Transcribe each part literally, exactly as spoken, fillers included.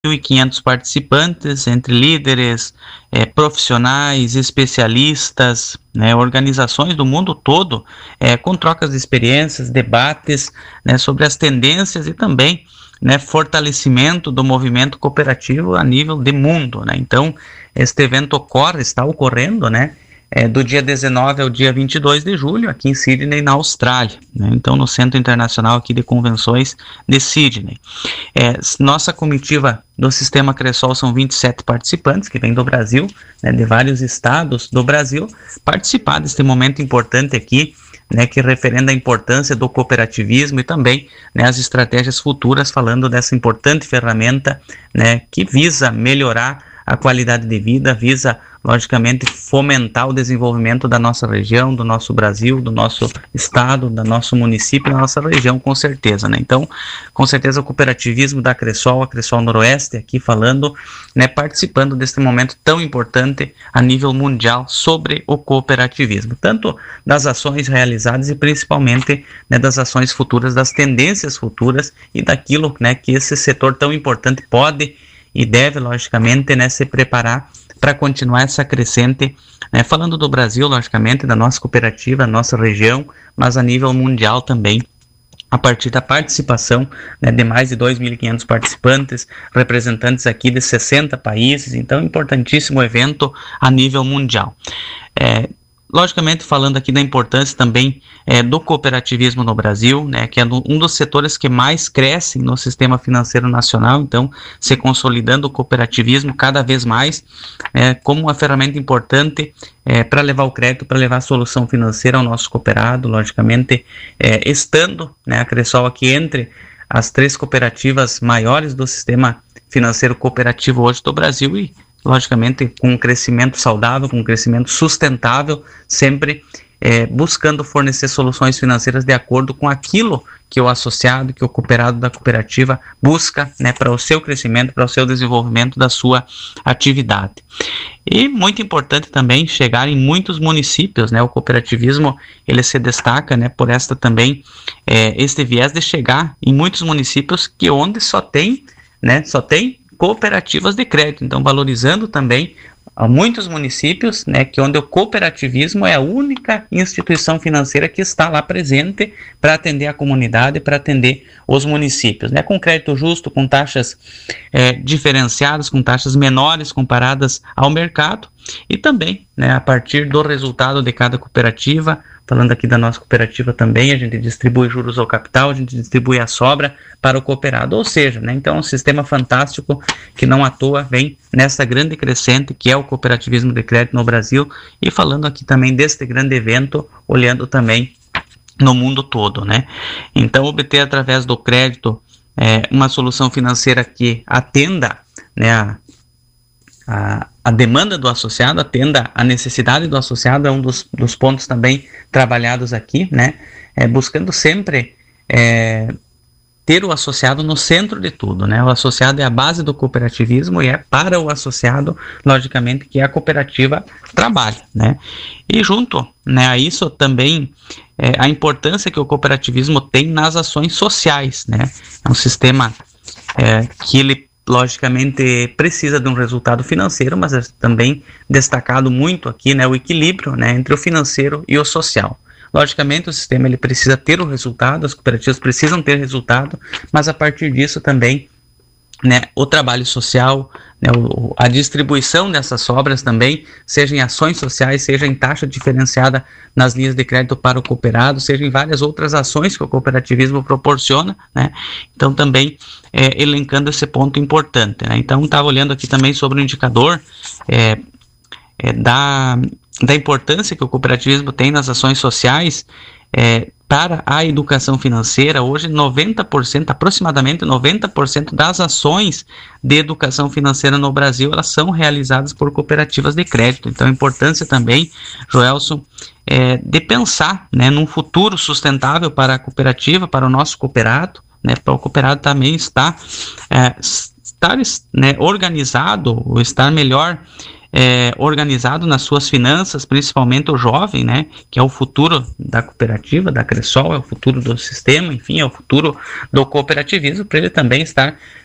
mil e quinhentos participantes, entre líderes, eh, profissionais, especialistas, né, organizações do mundo todo, eh, com trocas de experiências, debates, né, sobre as tendências e também, né, fortalecimento do movimento cooperativo a nível de mundo, né? Então, este evento ocorre, está ocorrendo, né, É, do dia dezenove ao dia vinte e dois de julho, aqui em Sydney, na Austrália, né? Então, no Centro Internacional aqui de Convenções de Sydney. É, nossa comitiva do Sistema Cressol são vinte e sete participantes, que vêm do Brasil, né, de vários estados do Brasil, participar deste momento importante aqui, né, que referenda a importância do cooperativismo e também, né, as estratégias futuras, falando dessa importante ferramenta, né, que visa melhorar a qualidade de vida, visa, logicamente, fomentar o desenvolvimento da nossa região, do nosso Brasil, do nosso estado, do nosso município, da nossa região, com certeza, né? Então, com certeza, o cooperativismo da Cressol, a Cressol Noroeste, aqui falando, né, participando deste momento tão importante a nível mundial sobre o cooperativismo, tanto das ações realizadas e principalmente, né, das ações futuras, das tendências futuras e daquilo, né, que esse setor tão importante pode e deve, logicamente, né, se preparar para continuar essa crescente, né, falando do Brasil, logicamente, da nossa cooperativa, da nossa região, mas a nível mundial também, a partir da participação, né, de mais de dois mil e quinhentos participantes, representantes aqui de sessenta países, então importantíssimo evento a nível mundial. É, Logicamente, falando aqui da importância também é, do cooperativismo no Brasil, né, que é um dos setores que mais crescem no sistema financeiro nacional, então, se consolidando o cooperativismo cada vez mais é, como uma ferramenta importante é, para levar o crédito, para levar a solução financeira ao nosso cooperado, logicamente, é, estando, né, a Cressol aqui entre as três cooperativas maiores do sistema financeiro cooperativo hoje do Brasil e logicamente com um crescimento saudável, com um crescimento sustentável, sempre é, buscando fornecer soluções financeiras de acordo com aquilo que o associado, que o cooperado da cooperativa busca, né, para o seu crescimento, para o seu desenvolvimento da sua atividade. E muito importante também chegar em muitos municípios, né, o cooperativismo ele se destaca, né, por esta também, é, este viés de chegar em muitos municípios que onde só tem, né, só tem cooperativas de crédito, então valorizando também a muitos municípios, né, que onde o cooperativismo é a única instituição financeira que está lá presente para atender a comunidade, para atender os municípios, né, com crédito justo, com taxas é, diferenciadas, com taxas menores comparadas ao mercado e também, né, a partir do resultado de cada cooperativa. Falando aqui da nossa cooperativa também, a gente distribui juros ao capital, a gente distribui a sobra para o cooperado, ou seja, né, então é um sistema fantástico que não à toa vem nessa grande crescente que é o cooperativismo de crédito no Brasil e falando aqui também deste grande evento, olhando também no mundo todo, né? Então obter através do crédito é, uma solução financeira que atenda, né, a A, a demanda do associado, atenda a necessidade do associado, é um dos, dos pontos também trabalhados aqui, né? É, buscando sempre é, ter o associado no centro de tudo, né? O associado é a base do cooperativismo e é para o associado, logicamente, que a cooperativa trabalha, né? E junto, né, a isso também é, a importância que o cooperativismo tem nas ações sociais, né? É um sistema é, que ele logicamente precisa de um resultado financeiro, mas é também destacado muito aqui, né, o equilíbrio, né, entre o financeiro e o social. Logicamente o sistema ele precisa ter o resultado, as cooperativas precisam ter resultado, mas a partir disso também, né, o trabalho social, né, o, a distribuição dessas sobras também, seja em ações sociais, seja em taxa diferenciada nas linhas de crédito para o cooperado, seja em várias outras ações que o cooperativismo proporciona, né? Então também é, elencando esse ponto importante, né? Então estava olhando aqui também sobre o indicador é, é, da, da importância que o cooperativismo tem nas ações sociais é, para a educação financeira. Hoje noventa por cento, aproximadamente noventa por cento das ações de educação financeira no Brasil, elas são realizadas por cooperativas de crédito. Então a importância também, Joelson, é, de pensar, né, num futuro sustentável para a cooperativa, para o nosso cooperado, né, para o cooperado também estar, é, estar né, organizado, ou estar melhor É, organizado nas suas finanças, principalmente o jovem, né, que é o futuro da cooperativa, da Cressol, é o futuro do sistema, enfim, é o futuro do cooperativismo, para ele também estar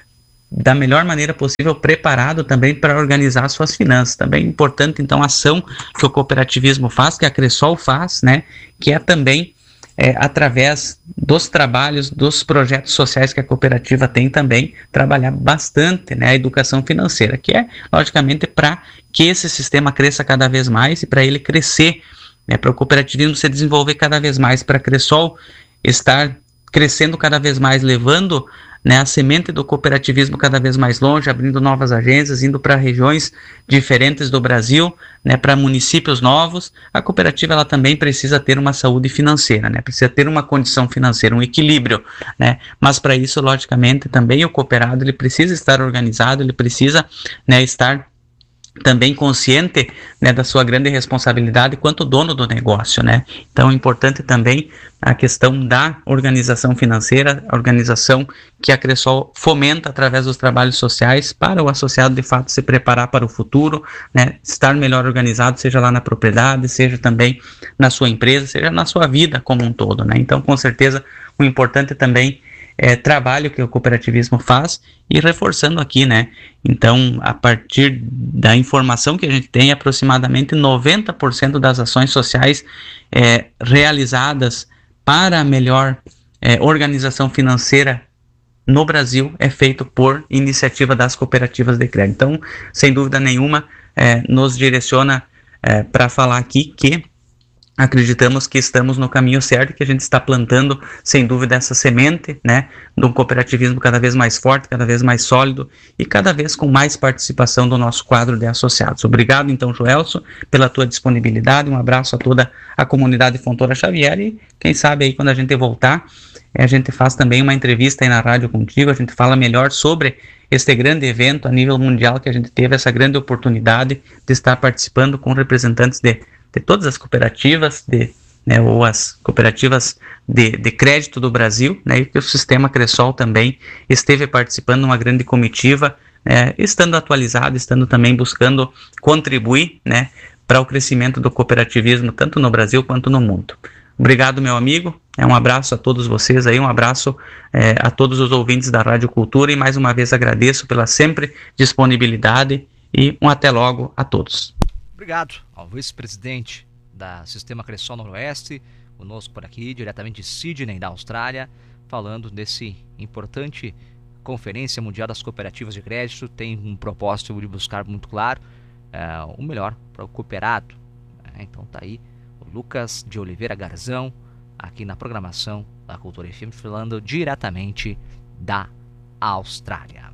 da melhor maneira possível preparado também para organizar suas finanças. Também é importante, então, a ação que o cooperativismo faz, que a Cressol faz, né, que é também é, através dos trabalhos, dos projetos sociais que a cooperativa tem também, trabalhar bastante, né, a educação financeira, que é, logicamente, para que esse sistema cresça cada vez mais e para ele crescer, né, para o cooperativismo se desenvolver cada vez mais, para a Cressol estar crescendo cada vez mais, levando, né, a semente do cooperativismo cada vez mais longe, abrindo novas agências, indo para regiões diferentes do Brasil, né, para municípios novos. A cooperativa ela também precisa ter uma saúde financeira, né, precisa ter uma condição financeira, um equilíbrio, né, mas para isso, logicamente, também o cooperado ele precisa estar organizado, ele precisa, né, estar também consciente, né, da sua grande responsabilidade quanto dono do negócio, né? Então é importante também a questão da organização financeira, a organização que a Cressol fomenta através dos trabalhos sociais para o associado de fato se preparar para o futuro, né, estar melhor organizado, seja lá na propriedade, seja também na sua empresa, seja na sua vida como um todo, né? Então, com certeza, o importante também É, trabalho que o cooperativismo faz, e reforçando aqui, né, então a partir da informação que a gente tem, aproximadamente noventa por cento das ações sociais é, realizadas para a melhor é, organização financeira no Brasil é feito por iniciativa das cooperativas de crédito. Então, sem dúvida nenhuma, é, nos direciona é, para falar aqui que acreditamos que estamos no caminho certo, que a gente está plantando, sem dúvida, essa semente, né, de um cooperativismo cada vez mais forte, cada vez mais sólido e cada vez com mais participação do nosso quadro de associados. Obrigado, então, Joelson, pela tua disponibilidade. Um abraço a toda a comunidade Fontoura Xavier e, quem sabe, aí quando a gente voltar, a gente faz também uma entrevista aí na rádio contigo, a gente fala melhor sobre este grande evento a nível mundial que a gente teve, essa grande oportunidade de estar participando com representantes de de todas as cooperativas, de, né, ou as cooperativas de, de crédito do Brasil, né, e que o sistema Cressol também esteve participando de uma grande comitiva, né, estando atualizado, estando também buscando contribuir, né, para o crescimento do cooperativismo, tanto no Brasil quanto no mundo. Obrigado, meu amigo, é um abraço a todos vocês aí, um abraço é, a todos os ouvintes da Rádio Cultura, e mais uma vez agradeço pela sempre disponibilidade e um até logo a todos. Obrigado ao vice-presidente da Sistema Cressol Noroeste, conosco por aqui, diretamente de Sydney, da Austrália, falando desse importante Conferência Mundial das Cooperativas de Crédito. Tem um propósito de buscar muito claro é, o melhor para o cooperado. É, então tá aí o Lucas de Oliveira Garzão, aqui na programação da Cultura F M, falando diretamente da Austrália.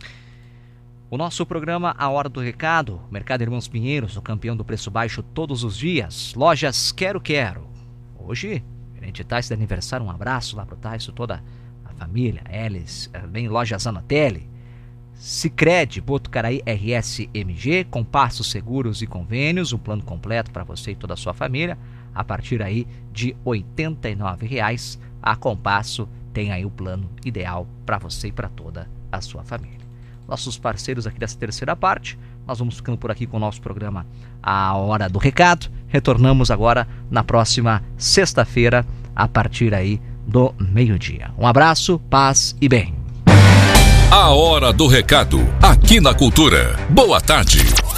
O nosso programa A Hora do Recado, Mercado Irmãos Pinheiros, o campeão do preço baixo todos os dias. Lojas Quero Quero. Hoje, a gente tá esse aniversário, um abraço lá pro Taisso, toda a família, eles, vem Lojas Zanotelli, Sicredi, Botucaraí R S M G, com passos seguros e convênios, um plano completo para você e toda a sua família, a partir aí de oitenta e nove reais. A Compasso tem aí o plano ideal para você e para toda a sua família. Nossos parceiros aqui dessa terceira parte, nós vamos ficando por aqui com o nosso programa A Hora do Recado. Retornamos agora na próxima sexta-feira, a partir aí do meio-dia. Um abraço, paz e bem. A Hora do Recado, aqui na Cultura. Boa tarde.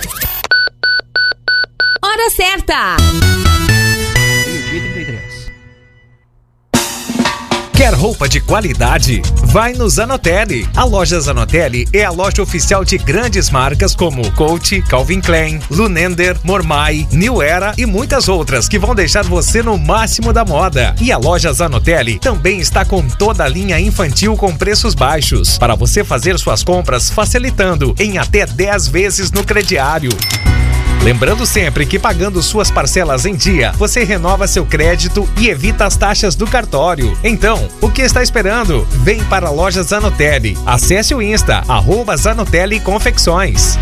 Hora certa! meio-dia e trinta e três. Quer roupa de qualidade? Vai no Zanotelli. A loja Zanotelli é a loja oficial de grandes marcas como Coach, Calvin Klein, Lunender, Mormai, New Era e muitas outras que vão deixar você no máximo da moda. E a loja Zanotelli também está com toda a linha infantil com preços baixos, para você fazer suas compras facilitando em até dez vezes no crediário. Lembrando sempre que pagando suas parcelas em dia, você renova seu crédito e evita as taxas do cartório. Então, o que está esperando? Vem para a loja Zanotelli. Acesse o Insta, arroba Zanotelli Confecções.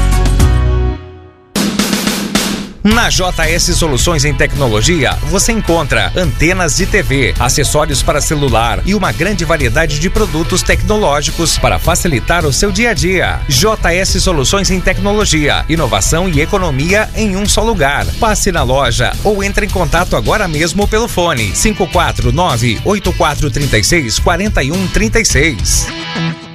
Na J S Soluções em Tecnologia, você encontra antenas de T V, acessórios para celular e uma grande variedade de produtos tecnológicos para facilitar o seu dia a dia. J S Soluções em Tecnologia, inovação e economia em um só lugar. Passe na loja ou entre em contato agora mesmo pelo fone cinco quatro nove, oito quatro três seis, quatro um três seis.